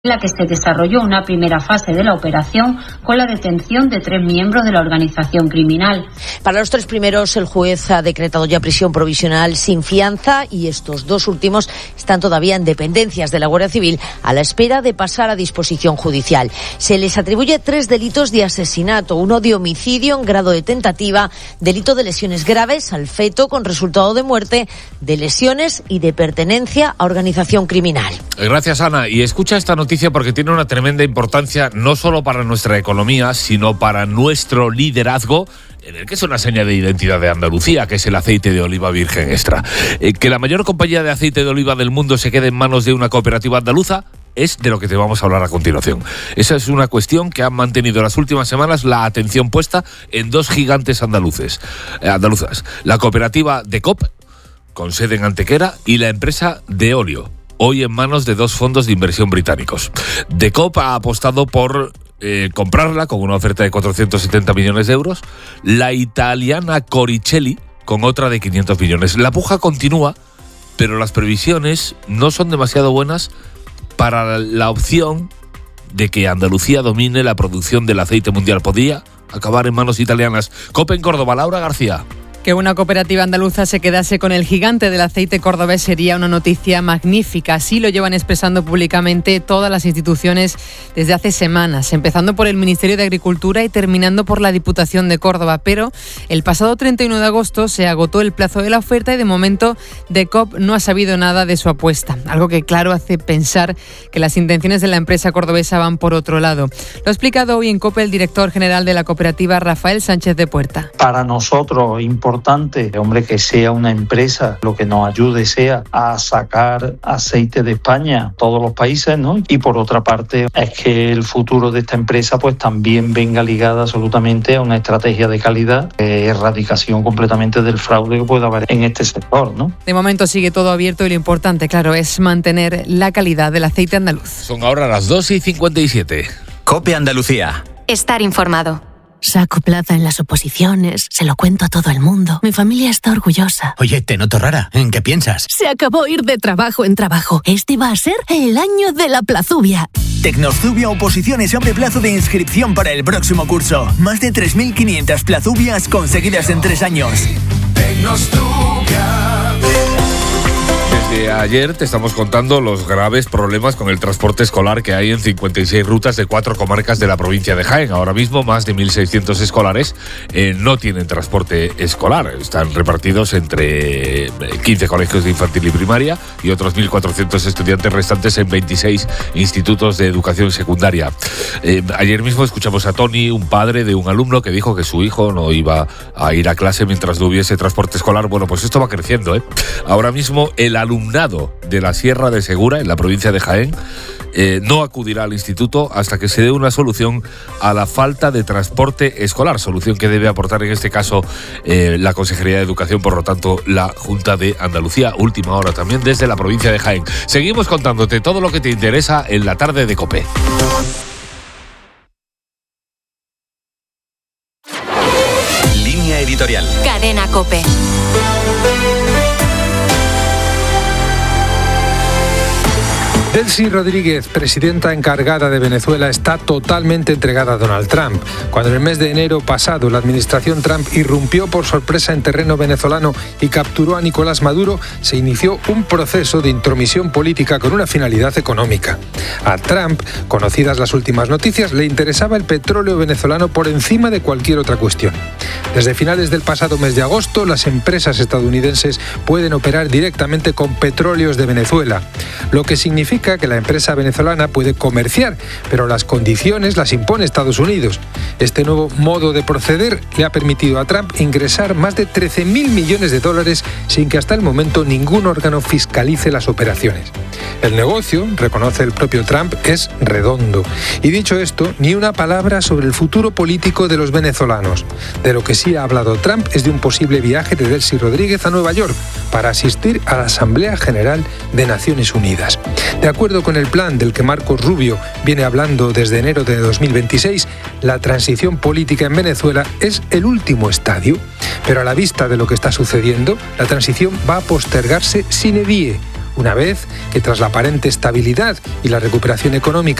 en la que se desarrolló una primera fase de la operación con la detención de 3 miembros de la organización criminal. Para los 3 primeros, el juez ha decretado ya prisión provisional sin fianza y estos 2 últimos están todavía en dependencias de la Guardia Civil a la espera de pasar a disposición judicial. Se les atribuye 3 delitos de asesinato, 1 de homicidio en grado de tentativa, delito de lesiones graves al feto con resultado de muerte, de lesiones y de pertenencia a organización criminal. Gracias, Ana. Y escucha esta noticia porque tiene una tremenda importancia no solo para nuestra economía, sino para nuestro liderazgo, en el que es una seña de identidad de Andalucía, que es el aceite de oliva virgen extra. Que la mayor compañía de aceite de oliva del mundo se quede en manos de una cooperativa andaluza es de lo que te vamos a hablar a continuación. Esa es una cuestión que han mantenido las últimas semanas la atención puesta en 2 gigantes andaluzas. La cooperativa DECOP, con sede en Antequera, y la empresa Deolio, hoy en manos de 2 fondos de inversión británicos. DECOP ha apostado por comprarla con una oferta de 470 millones de euros, la italiana Coricelli con otra de 500 millones. La puja continúa, pero las previsiones no son demasiado buenas para la opción de que Andalucía domine la producción del aceite mundial. Podría acabar en manos italianas. COPE en Córdoba, Laura García. Que una cooperativa andaluza se quedase con el gigante del aceite cordobés sería una noticia magnífica. Así lo llevan expresando públicamente todas las instituciones desde hace semanas, empezando por el Ministerio de Agricultura y terminando por la Diputación de Córdoba. Pero el pasado 31 de agosto se agotó el plazo de la oferta y de momento DECOP no ha sabido nada de su apuesta. Algo que claro hace pensar que las intenciones de la empresa cordobesa van por otro lado. Lo ha explicado hoy en COPE el director general de la cooperativa, Rafael Sánchez de Puerta. Para nosotros, importante, que sea una empresa, lo que nos ayude sea a sacar aceite de España a todos los países, ¿no? Y por otra parte, es que el futuro de esta empresa pues también venga ligada absolutamente a una estrategia de calidad, erradicación completamente del fraude que pueda haber en este sector, ¿no? De momento sigue todo abierto y lo importante, claro, es mantener la calidad del aceite andaluz. Son ahora las 2:57. COPE Andalucía. Estar informado. Saco plaza en las oposiciones, se lo cuento a todo el mundo. Mi familia está orgullosa. Oye, te noto rara. ¿En qué piensas? Se acabó ir de trabajo en trabajo. Este va a ser el año de la Plazubia. Tecnozubia Oposiciones abre plazo de inscripción para el próximo curso. Más de 3.500 plazubias conseguidas en 3 años. Desde ayer te estamos contando los graves problemas con el transporte escolar que hay en 56 rutas de 4 comarcas de la provincia de Jaén. Ahora mismo más de 1.600 escolares no tienen transporte escolar. Están repartidos entre 15 colegios de infantil y primaria y otros 1.400 estudiantes restantes en 26 institutos de educación secundaria. Ayer mismo escuchamos a Tony, un padre de un alumno que dijo que su hijo no iba a ir a clase mientras no hubiese transporte escolar. Bueno, pues esto va creciendo, ¿eh? Ahora mismo el alumnado de la Sierra de Segura, en la provincia de Jaén, no acudirá al instituto hasta que se dé una solución a la falta de transporte escolar, solución que debe aportar en este caso la Consejería de Educación, por lo tanto la Junta de Andalucía. Última hora también desde la provincia de Jaén. Seguimos contándote todo lo que te interesa en la tarde de COPE. Línea editorial. Cadena COPE. Delcy Rodríguez, presidenta encargada de Venezuela, está totalmente entregada a Donald Trump. Cuando en el mes de enero pasado la administración Trump irrumpió por sorpresa en terreno venezolano y capturó a Nicolás Maduro, se inició un proceso de intromisión política con una finalidad económica. A Trump, conocidas las últimas noticias, le interesaba el petróleo venezolano por encima de cualquier otra cuestión. Desde finales del pasado mes de agosto, las empresas estadounidenses pueden operar directamente con petróleos de Venezuela, lo que significa que la empresa venezolana puede comerciar, pero las condiciones las impone Estados Unidos. Este nuevo modo de proceder le ha permitido a Trump ingresar más de 13.000 millones de dólares sin que hasta el momento ningún órgano fiscalice las operaciones. El negocio, reconoce el propio Trump, es redondo. Y dicho esto, ni una palabra sobre el futuro político de los venezolanos. De lo que sí ha hablado Trump es de un posible viaje de Delcy Rodríguez a Nueva York para asistir a la Asamblea General de Naciones Unidas. De acuerdo con el plan del que Marcos Rubio viene hablando desde enero de 2026, la transición política en Venezuela es el último estadio. Pero a la vista de lo que está sucediendo, la transición va a postergarse sine die. una vez que tras la aparente estabilidad y la recuperación económica